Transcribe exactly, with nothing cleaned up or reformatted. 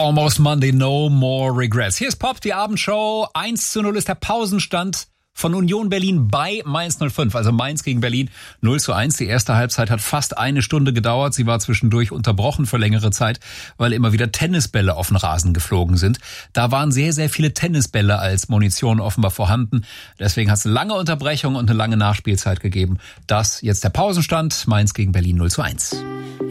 Almost Monday, no more regrets. Hier ist Pop, die Abendshow. eins zu null ist der Pausenstand von Union Berlin bei Mainz null fünf. Also Mainz gegen Berlin null zu eins. Die erste Halbzeit hat fast eine Stunde gedauert. Sie war zwischendurch unterbrochen für längere Zeit, weil immer wieder Tennisbälle auf den Rasen geflogen sind. Da waren sehr, sehr viele Tennisbälle als Munition offenbar vorhanden. Deswegen hat es eine lange Unterbrechung und eine lange Nachspielzeit gegeben. Das jetzt der Pausenstand. Mainz gegen Berlin null zu eins.